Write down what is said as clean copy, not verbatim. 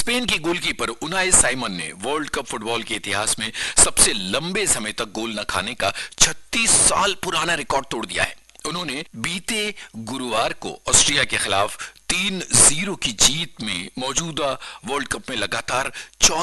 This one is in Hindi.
स्पेन की गोलकीपर उनाई साइमन ने वर्ल्ड कप फुटबॉल के इतिहास में सबसे लंबे समय तक गोल न खाने का 36 साल पुराना रिकॉर्ड तोड़ दिया है। उन्होंने बीते गुरुवार को ऑस्ट्रिया के खिलाफ 3-0 की जीत में मौजूदा वर्ल्ड कप में लगातार